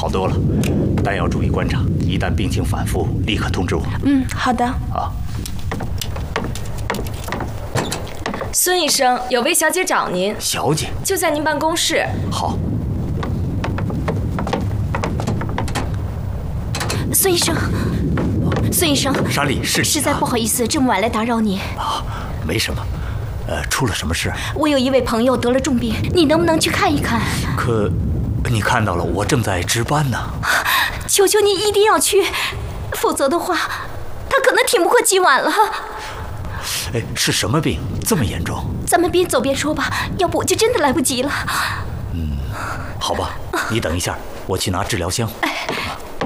好多了，但要注意观察，一旦病情反复，立刻通知我。 好的。 好。 孙医生，有位小姐找您。 小姐？ 就在您办公室。 好。 孙医生，孙医生， 莎莉，是你啊？ 实在不好意思，这么晚来打扰你。 啊，没什么。出了什么事？ 我有一位朋友得了重病，你能不能去看一看？ 可，你看到了，我正在值班呢。 求求你一定要去，否则的话，他可能挺不过今晚了。 哎，是什么病？这么严重？ 咱们边走边说吧，要不我就真的来不及了。 好吧，你等一下，我去拿治疗箱。